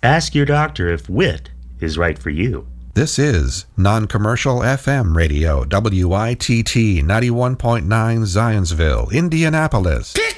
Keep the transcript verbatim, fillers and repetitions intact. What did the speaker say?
Ask your doctor if wit is right for you. This is Non-Commercial F M Radio, W I T T ninety-one point nine Zionsville, Indianapolis. Pick